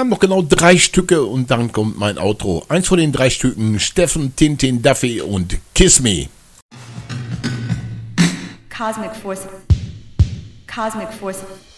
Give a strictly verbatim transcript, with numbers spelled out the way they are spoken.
haben noch genau drei Stücke und dann kommt mein Outro. Eins von den drei Stücken, Steffen, Tintin, Duffy und Kiss Me. Cosmic force. Cosmic force.